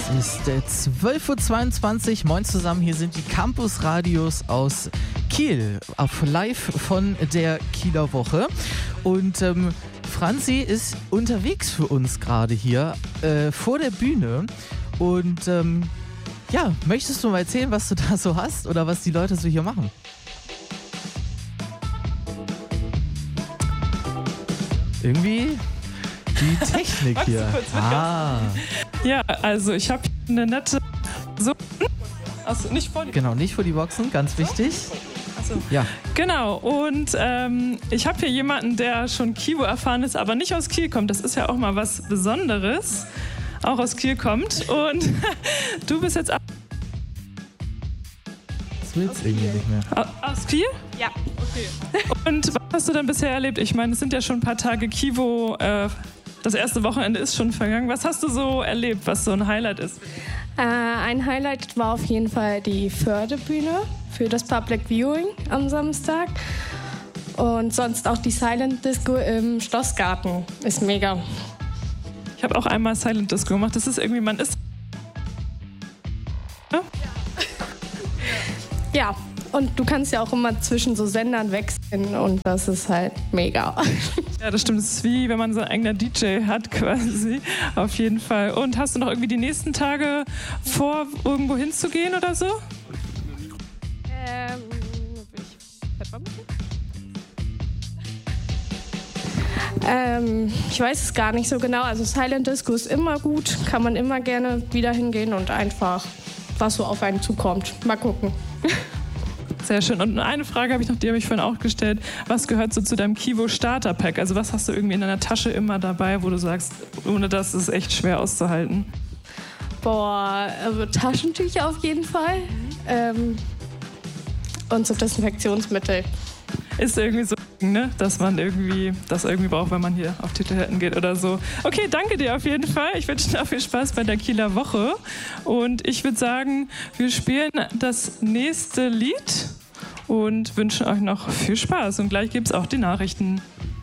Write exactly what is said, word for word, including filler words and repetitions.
ist äh, zwölf Uhr zweiundzwanzig. Moin zusammen, hier sind die Campus-Radios aus Kiel, auf live von der Kieler Woche. Und ähm, Franzi ist unterwegs für uns gerade hier äh, vor der Bühne. Und ähm, ja, möchtest du mal erzählen, was du da so hast oder was die Leute so hier machen? Irgendwie die Technik hier. Ah. Ja, also ich habe eine nette... So, achso, nicht vor die... Genau, nicht vor die Boxen, ganz wichtig. Achso. Ja. Genau, und ähm, ich habe hier jemanden, der schon Kivo erfahren ist, aber nicht aus Kiel kommt. Das ist ja auch mal was Besonderes. Auch aus Kiel kommt. Und du bist jetzt... Das will's irgendwie nicht mehr. Aus Kiel? Ja. Okay. Und was hast du denn bisher erlebt? Ich meine, es sind ja schon ein paar Tage Kivo... Äh, Das erste Wochenende ist schon vergangen. Was hast du so erlebt, was so ein Highlight ist? Äh, ein Highlight war auf jeden Fall die Förderbühne für das Public Viewing am Samstag. Und sonst auch die Silent Disco im Schlossgarten. Ist mega. Ich habe auch einmal Silent Disco gemacht. Das ist irgendwie, man ist... Ja? Ja, und du kannst ja auch immer zwischen so Sendern wechseln und das ist halt mega. Ja, das stimmt. Es ist wie, wenn man so ein eigener D J hat quasi. Auf jeden Fall. Und hast du noch irgendwie die nächsten Tage vor, irgendwo hinzugehen oder so? Ähm, will ich Pepper machen? Ähm, ich weiß es gar nicht so genau. Also Silent Disco ist immer gut. Kann man immer gerne wieder hingehen und einfach, was so auf einen zukommt. Mal gucken. Sehr schön. Und eine Frage habe ich noch, die habe ich vorhin auch gestellt. Was gehört so zu deinem Kivo Starter Pack? Also was hast du irgendwie in deiner Tasche immer dabei, wo du sagst, ohne das ist es echt schwer auszuhalten? Boah, also Taschentücher auf jeden Fall. Ähm, und so Desinfektionsmittel. Ist irgendwie so, ne, dass man irgendwie das irgendwie braucht, wenn man hier auf Titelhätten geht oder so. Okay, danke dir auf jeden Fall. Ich wünsche dir auch viel Spaß bei der Kieler Woche. Und ich würde sagen, wir spielen das nächste Lied und wünschen euch noch viel Spaß. Und gleich gibt es auch die Nachrichten.